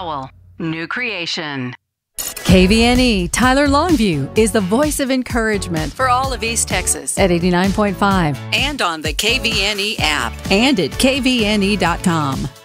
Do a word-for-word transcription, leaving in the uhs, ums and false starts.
Howell, new creation. K V N E Tyler Longview is the voice of encouragement for all of East Texas at eighty-nine point five and on the K V N E app and at K V N E dot com.